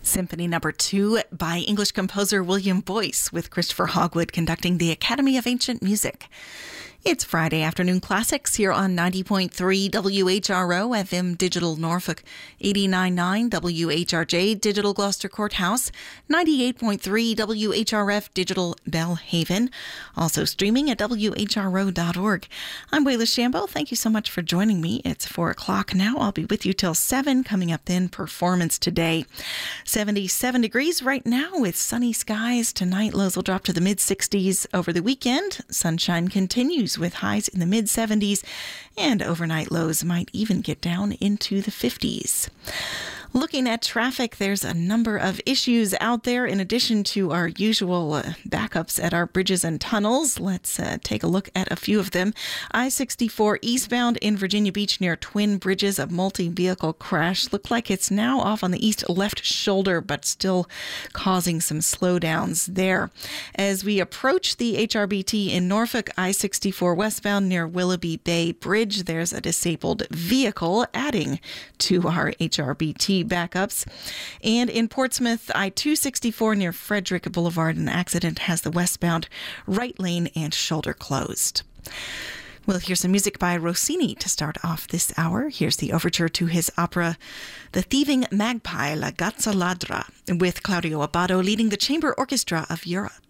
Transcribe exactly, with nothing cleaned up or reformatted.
Symphony Number Two by English composer William Boyce, with Christopher Hogwood conducting the Academy of Ancient Music. It's Friday Afternoon Classics here on ninety point three W H R O F M Digital Norfolk, eighty-nine point nine W H R J Digital Gloucester Courthouse, ninety-eight point three W H R F Digital Belhaven, also streaming at W H R O dot org. I'm Wayla Shambo. Thank you so much for joining me. It's four o'clock now. I'll be with you till seven. Coming up then, Performance Today. seventy-seven degrees right now with sunny skies. Tonight, lows will drop to the mid sixties. Over the weekend, sunshine continues with highs in the mid seventies, and overnight lows might even get down into the fifties. Looking at traffic, there's a number of issues out there in addition to our usual uh, backups at our bridges and tunnels. Let's uh, take a look at a few of them. I sixty-four eastbound in Virginia Beach near Twin Bridges, a multi-vehicle crash. Looked like it's now off on the east left shoulder, but still causing some slowdowns there. As we approach the H R B T in Norfolk, I sixty-four westbound near Willoughby Bay Bridge, there's a disabled vehicle adding to our H R B T backups. And in Portsmouth, I two sixty-four near Frederick Boulevard, an accident has the westbound right lane and shoulder closed. We'll hear some music by Rossini to start off this hour. Here's the overture to his opera, The Thieving Magpie, La Gazza Ladra, with Claudio Abbado leading the Chamber Orchestra of Europe.